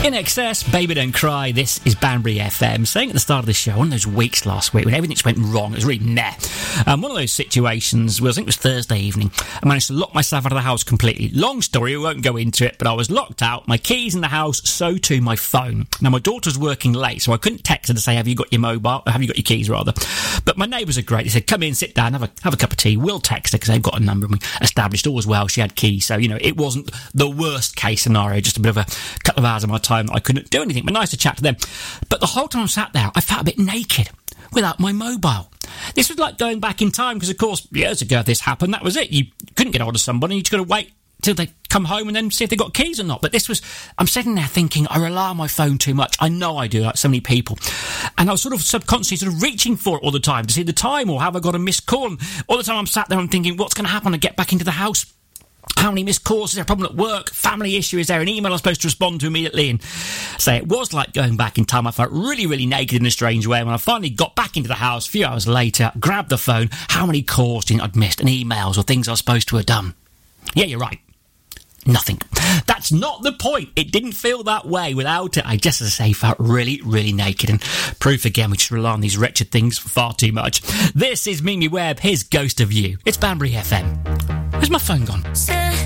In excess, Baby Don't Cry. This is Banbury FM. Saying at the start of the show, one of those weeks last week when everything just went wrong, it was really meh. One of those situations was, I think it was Thursday evening, I managed to lock myself out of the house completely. Long story, we won't go into it, but I was locked out, my keys in the house, so too my phone. Now, my daughter's working late, so I couldn't text her to say, have you got your mobile? Have you got your keys, rather? But my neighbours are great. They said, come in, sit down, have a cup of tea. We'll text her because they've got a number, and we established all was well. She had keys, so, you know, it wasn't the worst case scenario, just a bit of a couple of hours of my time that I couldn't do anything, but nice to chat to them. But the whole time I sat there, I felt a bit naked without my mobile. This was like going back in time, because of course years ago this happened, that was it. You couldn't get hold of somebody, you just got to wait till they come home and then see if they got keys or not. But this was, I'm sitting there thinking, I rely on my phone too much. I know I do, like so many people. And I was sort of subconsciously sort of reaching for it all the time to see the time, or have I got a missed call? And all the time I'm sat there, I'm thinking, what's going to happen when I get back into the house? How many missed calls? Is there a problem at work? Family issue? Is there an email I'm supposed to respond to immediately? And so it was like going back in time. I felt really, really naked in a strange way. When I finally got back into the house a few hours later, grabbed the phone, how many calls do you think I'd missed, and emails or things I was supposed to have done? Yeah, you're right. Nothing. That's not the point. It didn't feel that way without it. I just, as I say, felt really, really naked. And proof again, we just rely on these wretched things far too much. This is Mimi Webb, his Ghost of You. It's Banbury FM. Where's my phone gone?